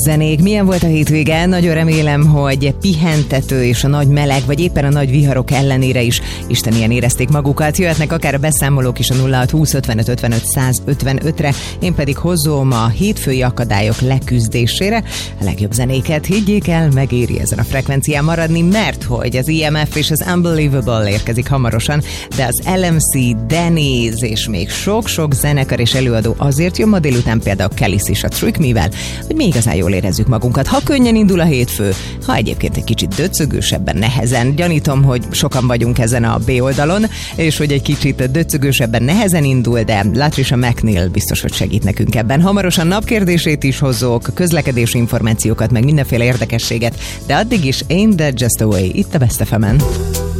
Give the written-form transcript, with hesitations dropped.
zenék. Milyen volt a hétvége? Nagyon remélem, hogy pihentető és a nagy meleg, vagy éppen a nagy viharok ellenére is istenien érezték magukat. Jöhetnek akár a beszámolók is a 0620 55 55 155-re. Én pedig hozom a hétfői akadályok leküzdésére a legjobb zenéket. Higgyék el, megéri ezen a frekvencián maradni, mert hogy az IMF és az Unbelievable érkezik hamarosan, de az LMC, Denny's és még sok-sok zenekar és előadó azért jön ma délután, például Kelis is a Trick Me-vel, hogy mi igazán jól érezzük magunkat. Ha könnyen indul a hétfő, ha egyébként egy kicsit döcögősebben, nehezen. Gyanítom, hogy sokan vagyunk ezen a B oldalon, és hogy egy kicsit döcögősebben, nehezen indul, de Latricia McNeil biztos, hogy segít nekünk ebben. Hamarosan napkérdését is hozok, közlekedési információkat, meg mindenféle érdekességet, de addig is Ain't That Just the Way, itt a Best FM-en.